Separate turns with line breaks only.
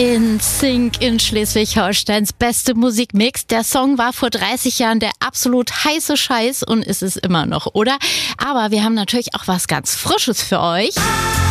In Sync in Schleswig-Holsteins beste Musikmix. Der Song war vor 30 Jahren der absolut heiße Scheiß und ist es immer noch, oder? Aber wir haben natürlich auch was ganz Frisches für euch.